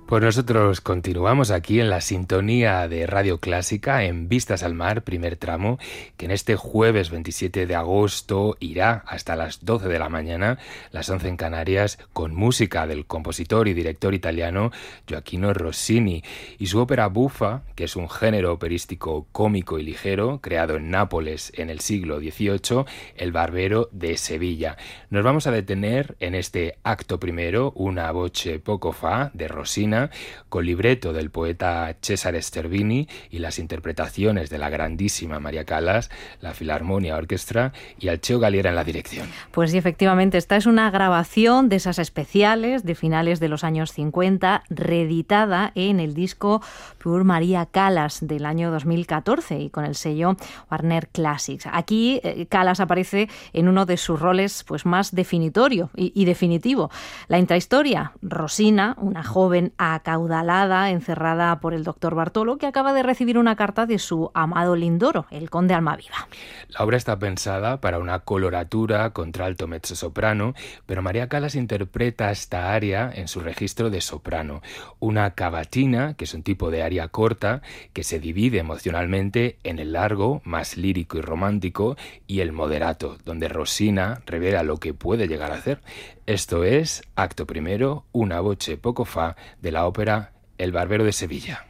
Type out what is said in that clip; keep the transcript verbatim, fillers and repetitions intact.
Pues nosotros continuamos aquí en la sintonía de Radio Clásica en Vistas al Mar, primer tramo, que en este jueves veintisiete de agosto irá hasta las doce de la mañana, las once en Canarias, con música del compositor y director italiano Gioachino Rossini y su ópera bufa, que es un género operístico cómico y ligero, creado en Nápoles en el siglo dieciocho, El Barbero de Sevilla. Nos vamos a detener en este acto primero, Una voce poco fa, de Rossini, con libreto del poeta Cesare Stervini y las interpretaciones de la grandísima María Callas, la Filarmonia Orchestra y Alceo Galliera en la dirección. Pues sí, efectivamente, esta es una grabación de esas especiales de finales de los años cincuenta, reeditada en el disco Pur María Callas del año dos mil catorce y con el sello Warner Classics. Aquí eh, Callas aparece en uno de sus roles pues, más definitorio y, y definitivo. La intrahistoria, Rosina, una joven acaudalada, encerrada por el doctor Bartolo, que acaba de recibir una carta de su amado Lindoro, el conde Almaviva. La obra está pensada para una coloratura, contralto, mezzosoprano, pero María Callas interpreta esta aria en su registro de soprano, una cavatina, que es un tipo de aria corta, que se divide emocionalmente en el largo, más lírico y romántico, y el moderato, donde Rosina revela lo que puede llegar a hacer. Esto es, acto primero, Una voce poco fa, de la ópera El Barbero de Sevilla.